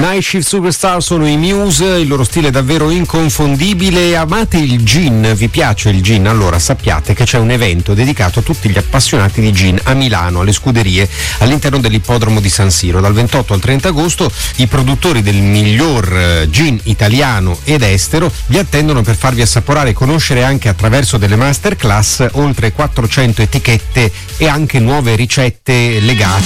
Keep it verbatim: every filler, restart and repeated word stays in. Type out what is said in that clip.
Night Shift Superstar sono i Muse, il loro stile è davvero inconfondibile. Amate il gin? Vi piace il gin? Allora sappiate che c'è un evento dedicato a tutti gli appassionati di gin a Milano, alle scuderie, all'interno dell'ippodromo di San Siro. Dal ventotto al trenta agosto i produttori del miglior gin italiano ed estero vi attendono per farvi assaporare e conoscere anche attraverso delle masterclass oltre quattrocento etichette e anche nuove ricette legate